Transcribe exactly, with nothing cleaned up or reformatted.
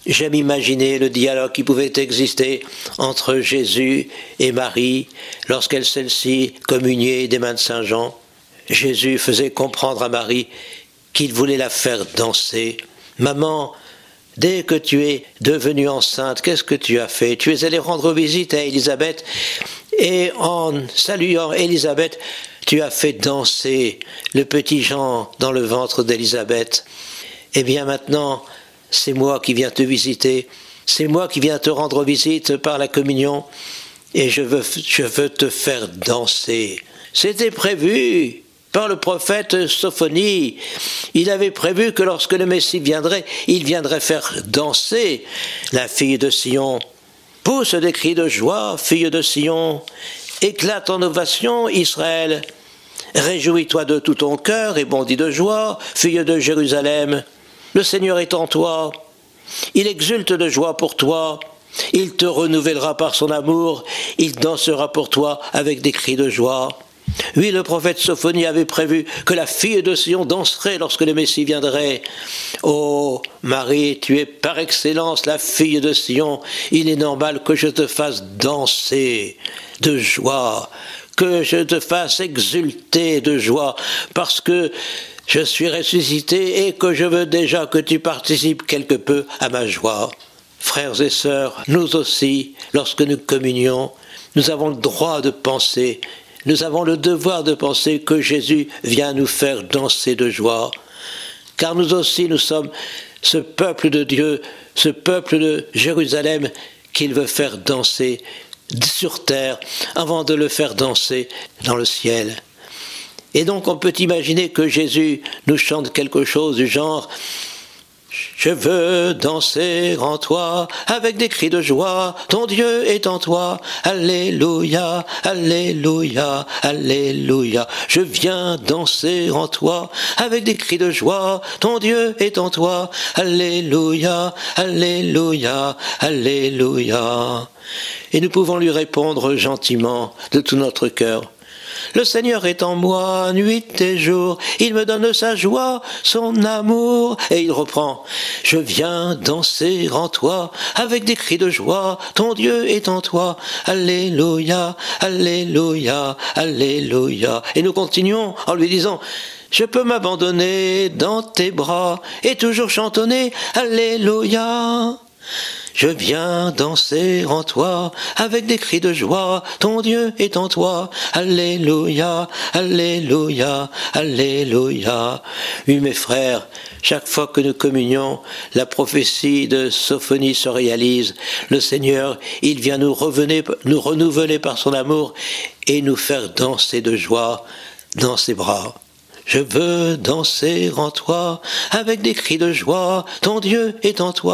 J'aime imaginer le dialogue qui pouvait exister entre Jésus et Marie lorsqu'elle celle-ci communiait des mains de Saint Jean. Jésus faisait comprendre à Marie qu'il voulait la faire danser. « Maman, dès que tu es devenue enceinte, qu'est-ce que tu as fait? Tu es allée rendre visite à Élisabeth et en saluant Élisabeth, tu as fait danser le petit Jean dans le ventre d'Élisabeth. Eh bien maintenant, c'est moi qui viens te visiter, c'est moi qui viens te rendre visite par la communion et je veux, je veux te faire danser. » C'était prévu par le prophète Sophonie. Il avait prévu que lorsque le Messie viendrait, il viendrait faire danser la fille de Sion. Pousse des cris de joie, fille de Sion. Éclate en ovation, Israël. Réjouis-toi de tout ton cœur et bondis de joie, fille de Jérusalem. Le Seigneur est en toi. Il exulte de joie pour toi. Il te renouvellera par son amour. Il dansera pour toi avec des cris de joie. Oui, le prophète Sophonie avait prévu que la fille de Sion danserait lorsque le Messie viendrait. Ô Marie, tu es par excellence la fille de Sion. Il est normal que je te fasse danser de joie, que je te fasse exulter de joie, parce que je suis ressuscité et que je veux déjà que tu participes quelque peu à ma joie. Frères et sœurs, nous aussi, lorsque nous communions, nous avons le droit de penser, nous avons le devoir de penser que Jésus vient nous faire danser de joie. Car nous aussi, nous sommes ce peuple de Dieu, ce peuple de Jérusalem qu'il veut faire danser sur terre avant de le faire danser dans le ciel. Et donc on peut imaginer que Jésus nous chante quelque chose du genre « Je veux danser en toi avec des cris de joie, ton Dieu est en toi, Alléluia, Alléluia, Alléluia. Je viens danser en toi avec des cris de joie, ton Dieu est en toi, Alléluia, Alléluia, Alléluia. » Et nous pouvons lui répondre gentiment de tout notre cœur. Le Seigneur est en moi, nuit et jour, il me donne sa joie, son amour. Et il reprend, je viens danser en toi, avec des cris de joie, ton Dieu est en toi, Alléluia, Alléluia, Alléluia. Et nous continuons en lui disant, je peux m'abandonner dans tes bras, et toujours chantonner, Alléluia. Je viens danser en toi, avec des cris de joie, ton Dieu est en toi, Alléluia, Alléluia, Alléluia. Oui, mes frères, chaque fois que nous communions, la prophétie de Sophonie se réalise. Le Seigneur, il vient nous revenir, nous renouveler par son amour et nous faire danser de joie dans ses bras. Je veux danser en toi, avec des cris de joie, ton Dieu est en toi,